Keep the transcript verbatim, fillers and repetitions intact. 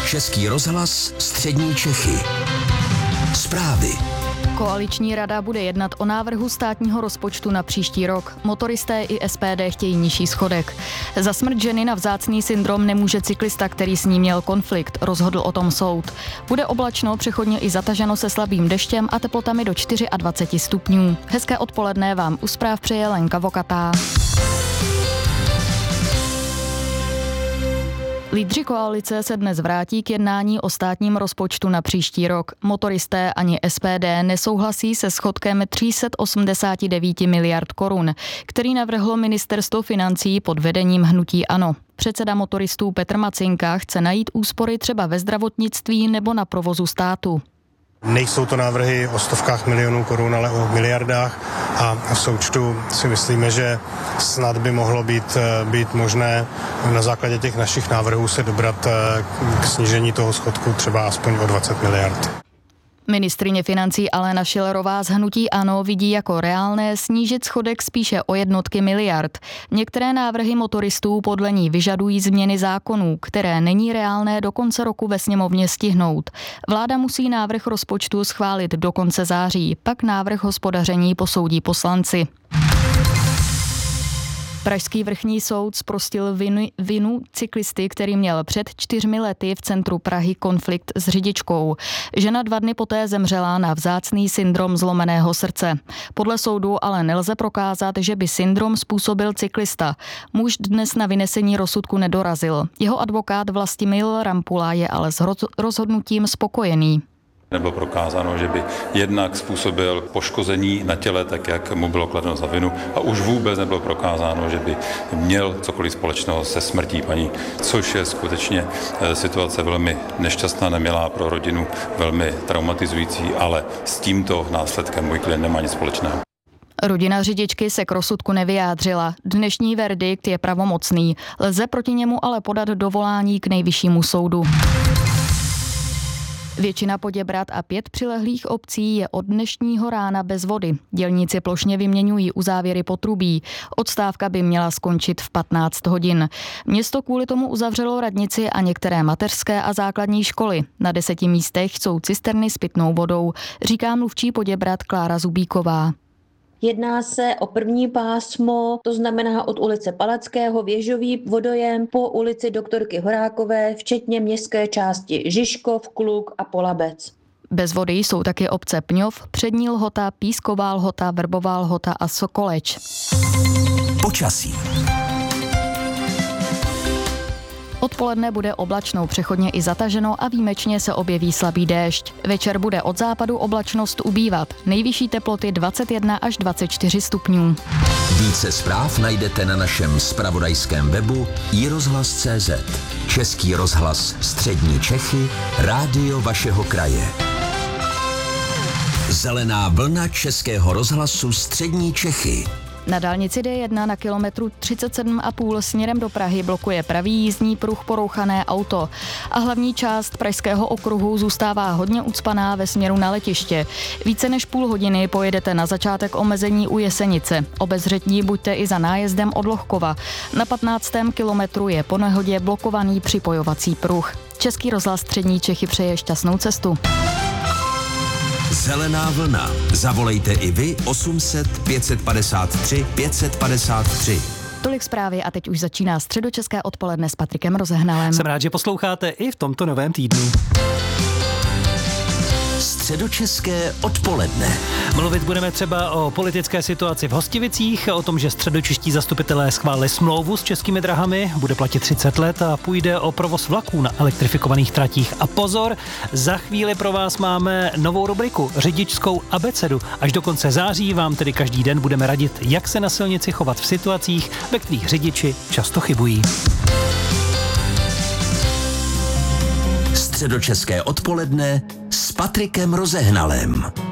Český rozhlas Střední Čechy. Zprávy. Koaliční rada bude jednat o návrhu státního rozpočtu na příští rok. Motoristé i S P D chtějí nižší schodek. Za smrt ženy na vzácný syndrom nemůže cyklista, který s ní měl konflikt, rozhodl o tom soud. Bude oblačno, přechodně i zataženo se slabým deštěm a teplotami do dvacet čtyři stupňů. Hezké odpoledne vám u zpráv přeje Lenka Vokatá. Lídři koalice se dnes vrátí k jednání o státním rozpočtu na příští rok. Motoristé ani S P D nesouhlasí se schodkem tři sta osmdesát devět miliard korun, který navrhlo ministerstvo financí pod vedením hnutí ANO. Předseda motoristů Petr Macinka chce najít úspory třeba ve zdravotnictví nebo na provozu státu. Nejsou to návrhy o stovkách milionů korun, ale o miliardách a v součtu si myslíme, že snad by mohlo být, být možné na základě těch našich návrhů se dobrat k snížení toho schodku třeba aspoň o dvacet miliard. Ministryně financí Alena Schillerová z hnutí ANO vidí jako reálné snížit schodek spíše o jednotky miliard. Některé návrhy motoristů podle ní vyžadují změny zákonů, které není reálné do konce roku ve sněmovně stihnout. Vláda musí návrh rozpočtu schválit do konce září, pak návrh hospodaření posoudí poslanci. Pražský vrchní soud zprostil vinu, vinu cyklisty, který měl před čtyřmi lety v centru Prahy konflikt s řidičkou. Žena dva dny poté zemřela na vzácný syndrom zlomeného srdce. Podle soudu ale nelze prokázat, že by syndrom způsobil cyklista. Muž dnes na vynesení rozsudku nedorazil. Jeho advokát Vlastimil Rampula je ale s rozhodnutím spokojený. Nebylo prokázáno, že by jednak způsobil poškození na těle, tak jak mu bylo kladeno za vinu, a už vůbec nebylo prokázáno, že by měl cokoliv společného se smrtí paní, což je skutečně situace velmi nešťastná, nemilá pro rodinu, velmi traumatizující, ale s tímto následkem můj klient nemá nic společného. Rodina řidičky se k rozsudku nevyjádřila. Dnešní verdikt je pravomocný. Lze proti němu ale podat dovolání k nejvyššímu soudu. Většina Poděbrad a pět přilehlých obcí je od dnešního rána bez vody. Dělníci plošně vyměňují uzávěry potrubí. Odstávka by měla skončit v patnáct hodin. Město kvůli tomu uzavřelo radnici a některé mateřské a základní školy. Na deseti místech jsou cisterny s pitnou vodou, říká mluvčí Poděbrad Klára Zubíková. Jedná se o první pásmo, to znamená od ulice Palackého, Věžový vodojem po ulici Doktorky Horákové, včetně městské části Žižkov, Kluk a Polabec. Bez vody jsou taky obce Pňov, Přední Lhota, Písková Lhota, Vrbová Lhota a Sokoleč. Počasí. Odpoledne bude oblačno, přechodně i zataženo a výjimečně se objeví slabý déšť. Večer bude od západu oblačnost ubývat. Nejvyšší teploty dvacet jedna až dvacet čtyři stupňů. Více zpráv najdete na našem zpravodajském webu i rozhlas tečka cé zet. Český rozhlas Střední Čechy, rádio vašeho kraje. Zelená vlna Českého rozhlasu Střední Čechy. Na dálnici D jedna na kilometru třicet sedm a půl směrem do Prahy blokuje pravý jízdní pruh porouchané auto. A hlavní část pražského okruhu zůstává hodně ucpaná ve směru na letiště. Více než půl hodiny pojedete na začátek omezení u Jesenice. Obezřetní buďte i za nájezdem od Lohkova. Na patnáctém kilometru je po nehodě blokovaný připojovací pruh. Český rozhlas Střední Čechy přeje šťastnou cestu. Zelená vlna. Zavolejte i vy osm set pět padesát tři pět padesát tři. Tolik zprávy a teď už začíná středočeské odpoledne s Patrikem Rozehnalem. Jsem rád, že posloucháte i v tomto novém týdnu. Středočeské odpoledne. Mluvit budeme třeba o politické situaci v Hostivicích, o tom, že středočeští zastupitelé schválili smlouvu s Českými drahami, bude platit třicet let a půjde o provoz vlaků na elektrifikovaných tratích. A pozor, za chvíli pro vás máme novou rubriku řidičskou abecedu. Až do konce září vám tedy každý den budeme radit, jak se na silnici chovat v situacích, ve kterých řidiči často chybují. Středočeské odpoledne s Patrikem Rozehnalem.